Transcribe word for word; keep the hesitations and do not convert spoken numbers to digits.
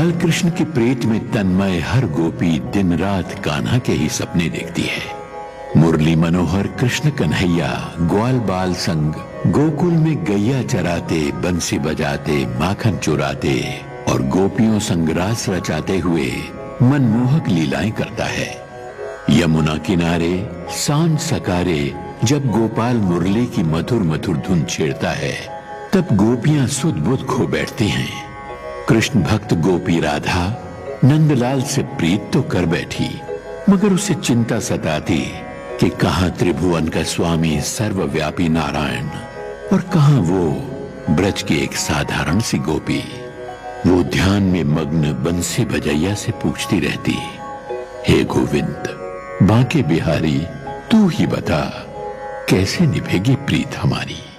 बाल कृष्ण की प्रीत में तन्मय हर गोपी दिन रात कान्हा के ही सपने देखती है। मुरली मनोहर कृष्ण कन्हैया ग्वाल बाल संग गोकुल में गैया चराते, बंसी बजाते, माखन चुराते और गोपियों संग रास रचाते हुए मनमोहक लीलाएं करता है। यमुना किनारे सांझ सकारे जब गोपाल मुरली की मधुर मधुर धुन छेड़ता है, तब गोपियां सुध बुध खो बैठती हैं। कृष्ण भक्त गोपी राधा नंदलाल से प्रीत तो कर बैठी, मगर उसे चिंता सताती कि कहां त्रिभुवन का स्वामी सर्वव्यापी नारायण और कहां वो ब्रज की एक साधारण सी गोपी। वो ध्यान में मग्न बंसी बजैया से पूछती रहती, हे गोविंद बांके बिहारी, तू ही बता कैसे निभेगी प्रीत हमारी।